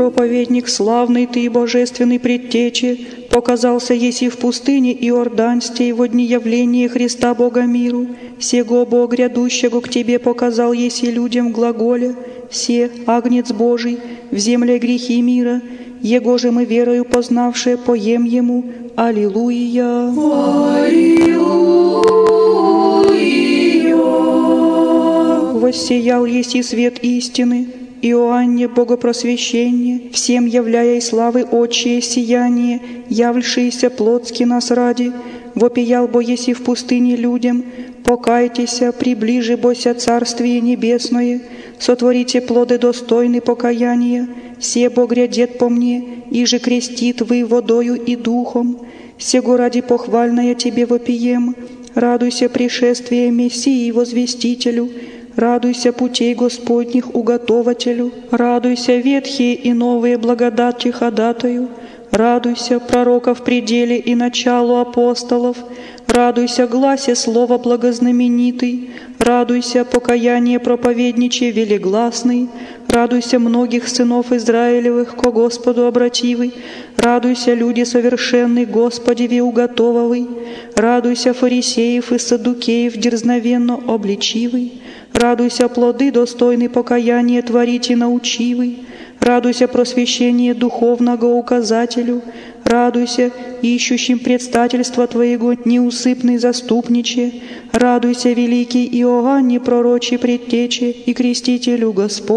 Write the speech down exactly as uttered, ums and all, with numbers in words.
проповедник славный ты, божественный предтече, показался еси в пустыне Иорданстей во дни явления Христа Бога миру, сего Бог грядущего к тебе показал еси людям в глаголе, се, агнец Божий, в земле грехи мира, его же мы верою познавшие поем ему. Аллилуйя! Аллилуйя! Воссиял еси свет истины, Иоанне богопросвещение, всем являя и славы отчие сияние, являвшиеся плотски нас ради, вопиял бо еси в пустыне людям, покайтеся, приближи бося Царствие Небесное, сотворите плоды достойны покаяния, се Бог грядет по мне, и же крестит вы водою и духом, сего ради похвальное тебе вопием, радуйся пришествие Мессии возвестителю, радуйся путей Господних уготователю, радуйся ветхие и новые благодати ходатаю, радуйся пророка в пределе и началу апостолов, радуйся гласе слова благознаменитый, радуйся покаяние проповедниче велегласный, радуйся многих сынов Израилевых ко Господу обративый, радуйся люди совершенный Господеве уготововый, радуйся фарисеев и саддукеев дерзновенно обличивый, радуйся плоды достойны покаяния творить и научивый, радуйся просвещение духовного указателю, радуйся ищущим предстательства Твоего неусыпный заступниче, радуйся великий Иоанне пророчий предтече и крестителю Господь.